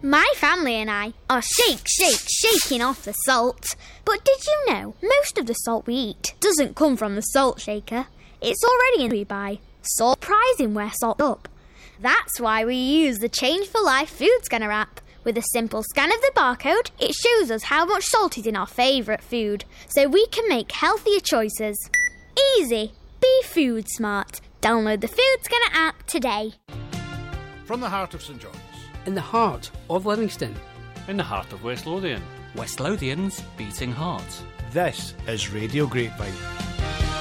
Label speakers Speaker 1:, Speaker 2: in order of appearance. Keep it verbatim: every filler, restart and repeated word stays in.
Speaker 1: My family and I are shake, shake, shaking off the salt. But did you know most of the salt we eat doesn't come from the salt shaker? It's already in we buy. Salt prizing where salt up. That's why we use the Change for Life food scanner app. With a simple scan of the barcode, it shows us how much salt is in our favourite food, so we can make healthier choices. Easy. Be food smart. Download the Food Scanner app today.
Speaker 2: From the heart of St John's.
Speaker 3: In the heart of Livingston.
Speaker 4: In the heart of West Lothian.
Speaker 5: West Lothian's beating heart.
Speaker 2: This is Radio Grapevine.